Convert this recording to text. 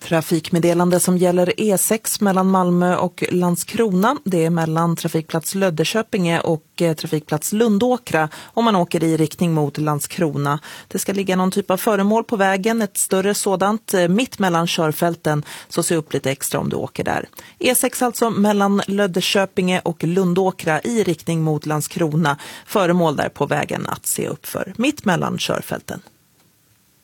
Trafikmeddelande som gäller E6 mellan Malmö och Landskrona. Det är mellan trafikplats Löddeköpinge och trafikplats Lundåkra om man åker i riktning mot Landskrona. Det ska ligga någon typ av föremål på vägen, ett större sådant, mitt mellan körfälten, så se upp lite extra om du åker där. E6 alltså mellan Löddeköpinge och Lundåkra i riktning mot Landskrona. Föremål där på vägen att se upp för, mitt mellan körfälten.